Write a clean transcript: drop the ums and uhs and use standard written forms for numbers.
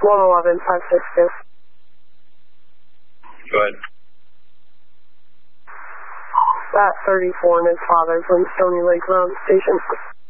111-562. Go ahead. That 34 and his father from Stony Lake Road Station.